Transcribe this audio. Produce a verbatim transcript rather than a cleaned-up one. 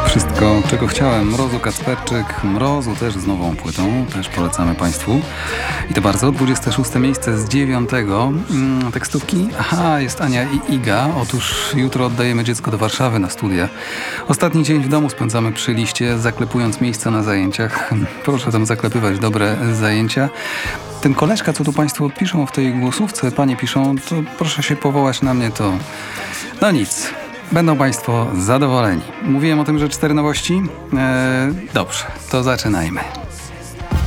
Wszystko, czego chciałem. Mrozu Kacperczyk, Mrozu też z nową płytą, też polecamy Państwu. I to bardzo, dwudzieste szóste miejsce z dziewiątego. Hmm, tekstówki? Aha, jest Ania i Iga. Otóż jutro oddajemy dziecko do Warszawy na studia. Ostatni dzień w domu spędzamy przy liście, zaklepując miejsca na zajęciach. Proszę tam zaklepywać dobre zajęcia. Ten koleżka, co tu Państwo piszą w tej głosówce, panie piszą, to proszę się powołać na mnie, to no nic. Będą Państwo zadowoleni. Mówiłem o tym, że cztery nowości? Eee, dobrze, to zaczynajmy.